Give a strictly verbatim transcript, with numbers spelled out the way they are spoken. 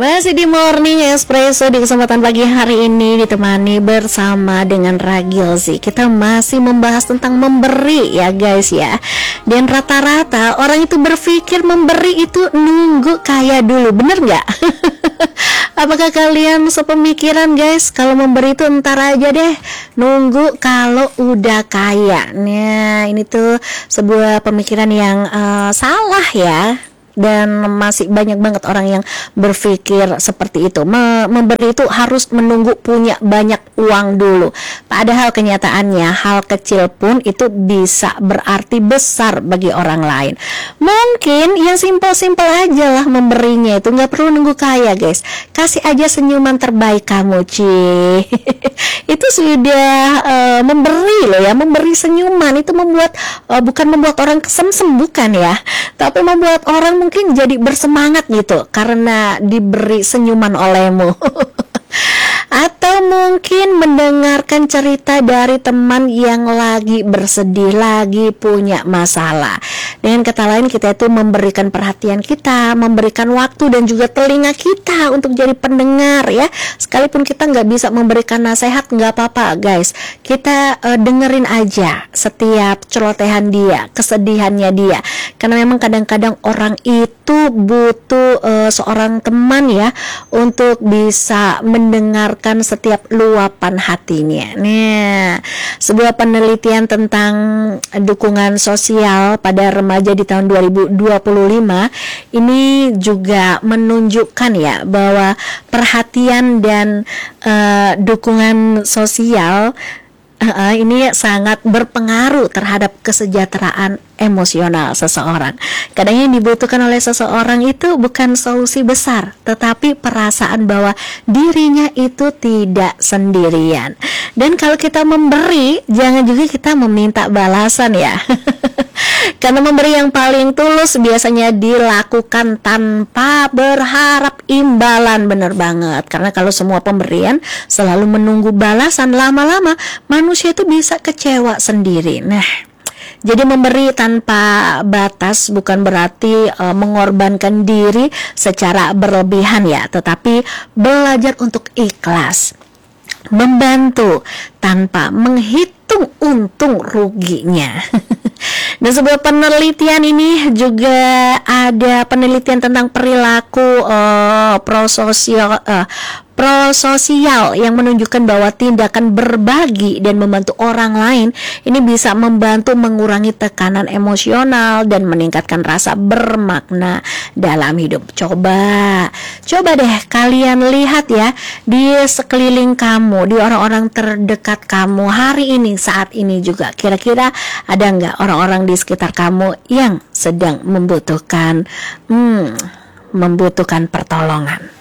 Masih di Morning Espresso di kesempatan pagi hari ini ditemani bersama dengan Ragilzi. Kita masih membahas tentang memberi ya guys ya. Dan rata-rata orang itu berpikir memberi itu nunggu kaya dulu, bener nggak? Apakah kalian sepemikiran guys? Kalau memberi itu ntar aja deh, nunggu kalau udah kaya. Nah ini tuh sebuah pemikiran yang uh, salah ya. Dan masih banyak banget orang yang berpikir seperti itu. Me- memberi itu harus menunggu punya banyak uang dulu. Padahal kenyataannya hal kecil pun itu bisa berarti besar bagi orang lain. Mungkin yang simpel-simpel aja lah memberinya itu, nggak perlu nunggu kaya guys. Kasih aja senyuman terbaik kamu, Ci. Itu sudah uh, memberi loh ya. Memberi senyuman itu membuat uh, bukan membuat orang kesemsem, bukan ya, tapi membuat orang mungkin jadi bersemangat gitu karena diberi senyuman olehmu. Atau mungkin mendengarkan cerita dari teman yang lagi bersedih, lagi punya masalah. Dengan kata lain, kita itu memberikan perhatian kita, memberikan waktu dan juga telinga kita untuk jadi pendengar ya. Sekalipun kita nggak bisa memberikan nasihat, nggak apa-apa guys. Kita uh, dengerin aja setiap celotehan dia, kesedihannya dia. Karena memang kadang-kadang orang itu butuh uh, seorang teman ya untuk bisa mendengarkan setiap luapan hatinya. Nah, sebuah penelitian tentang dukungan sosial pada remaja di tahun dua ribu dua puluh lima ini juga menunjukkan ya bahwa perhatian dan uh, dukungan sosial uh, ini sangat berpengaruh terhadap kesejahteraan emosional seseorang. Kadang yang dibutuhkan oleh seseorang itu bukan solusi besar, tetapi perasaan bahwa dirinya itu tidak sendirian. Dan kalau kita memberi, jangan juga kita meminta balasan ya. Karena memberi yang paling tulus biasanya dilakukan tanpa berharap imbalan, bener banget. Karena kalau semua pemberian selalu menunggu balasan, lama-lama manusia itu bisa kecewa sendiri. Nah, jadi memberi tanpa batas bukan berarti uh, mengorbankan diri secara berlebihan ya, tetapi belajar untuk ikhlas, membantu tanpa menghitung untung ruginya. Dan sebuah penelitian ini juga ada penelitian tentang perilaku uh, prososial uh, prososial yang menunjukkan bahwa tindakan berbagi dan membantu orang lain ini bisa membantu mengurangi tekanan emosional dan meningkatkan rasa bermakna dalam hidup. Coba, coba deh kalian lihat ya di sekeliling kamu, di orang-orang terdekat kamu hari ini, saat ini juga. Kira-kira ada nggak orang-orang di sekitar kamu yang sedang membutuhkan, hmm, membutuhkan pertolongan?